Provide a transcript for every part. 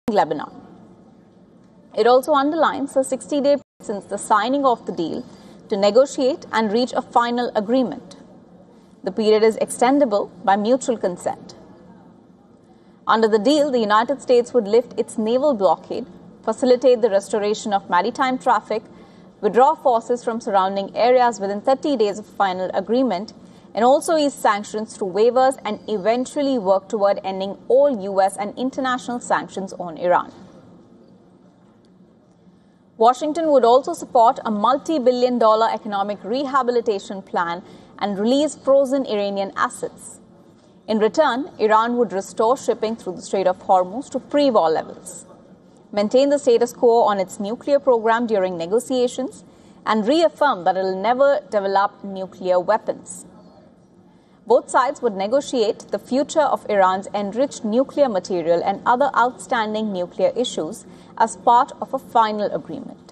Lebanon. It also underlines the 60-day period since the signing of the deal to negotiate and reach a final agreement. The period is extendable by mutual consent. Under the deal, the United States would lift its naval blockade, facilitate the restoration of maritime traffic, withdraw forces from surrounding areas within 30 days of final agreement, and also ease sanctions through waivers and eventually work toward ending all U.S. and international sanctions on Iran. Washington would also support a multi-billion-dollar economic rehabilitation plan and release frozen Iranian assets. In return, Iran would restore shipping through the Strait of Hormuz to pre-war levels, maintain the status quo on its nuclear program during negotiations, and reaffirm that it will never develop nuclear weapons. Both sides would negotiate the future of Iran's enriched nuclear material and other outstanding nuclear issues as part of a final agreement.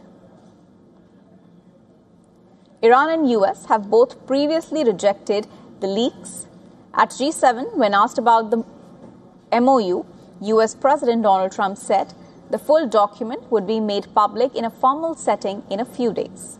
Iran and US have both previously rejected the leaks. At G7, when asked about the MOU, US President Donald Trump said the full document would be made public in a formal setting in a few days.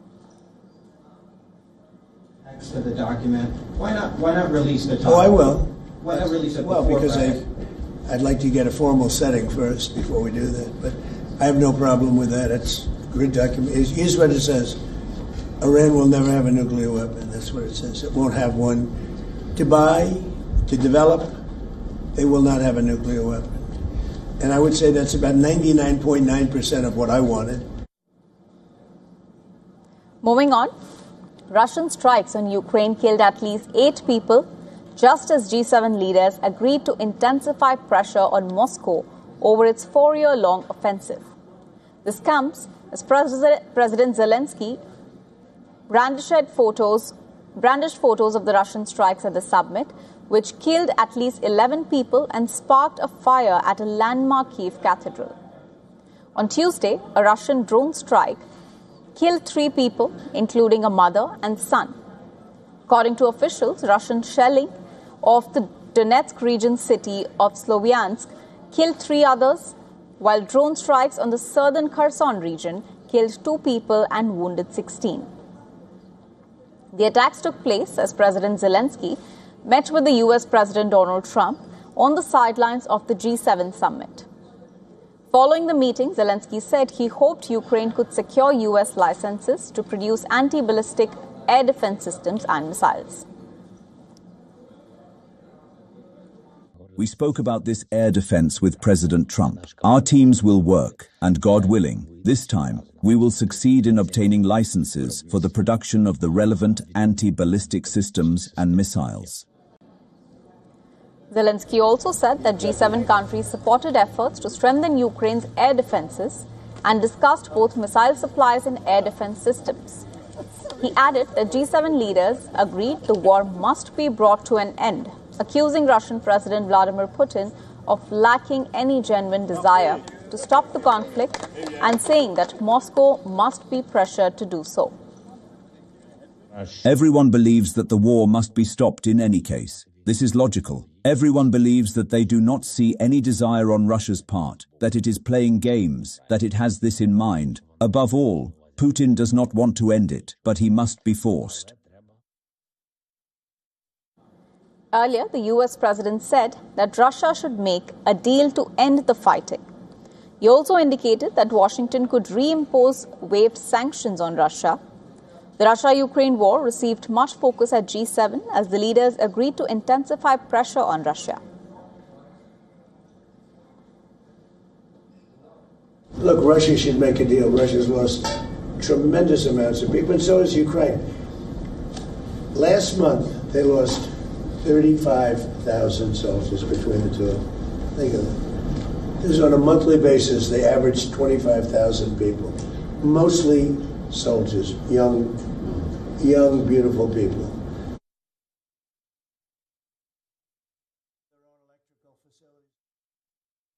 Text of the document. Why not release the document? Oh, I will. Why not release it? Well, because I'd like to get a formal setting first before we do that. But I have no problem with that. It's a good document. Here's what it says. Iran will never have a nuclear weapon. That's what it says. It won't have one to buy, to develop. They will not have a nuclear weapon. And I would say that's about 99.9% of what I wanted. Moving on, Russian strikes on Ukraine killed at least 8 people, just as G7 leaders agreed to intensify pressure on Moscow over its 4-year-long offensive. This comes as President Zelensky brandished photos of the Russian strikes at the summit, which killed at least 11 people and sparked a fire at a landmark Kyiv cathedral. On Tuesday, a Russian drone strike killed 3 people, including a mother and son. According to officials, Russian shelling of the Donetsk region city of Sloviansk killed 3 others, while drone strikes on the southern Kherson region killed 2 people and wounded 16. The attacks took place as President Zelensky met with the U.S. President Donald Trump on the sidelines of the G7 summit. Following the meeting, Zelensky said he hoped Ukraine could secure U.S. licenses to produce anti-ballistic air defense systems and missiles. We spoke about this air defense with President Trump. Our teams will work, and God willing, this time, we will succeed in obtaining licenses for the production of the relevant anti-ballistic systems and missiles. Zelensky also said that G7 countries supported efforts to strengthen Ukraine's air defenses and discussed both missile supplies and air defense systems. He added that G7 leaders agreed the war must be brought to an end, accusing Russian President Vladimir Putin of lacking any genuine desire to stop the conflict and saying that Moscow must be pressured to do so. Everyone believes that the war must be stopped in any case. This is logical. Everyone believes that they do not see any desire on Russia's part, that it is playing games, that it has this in mind. Above all, Putin does not want to end it, but he must be forced. Earlier, the US president said that Russia should make a deal to end the fighting. He also indicated that Washington could reimpose waived sanctions on Russia. The Russia-Ukraine war received much focus at G7 as the leaders agreed to intensify pressure on Russia. Look, Russia should make a deal. Russia's lost tremendous amounts of people, and so has Ukraine. Last month, they lost 35,000 soldiers between the two of them. Think of it. This is on a monthly basis. They averaged 25,000 people, mostly soldiers, young, beautiful people.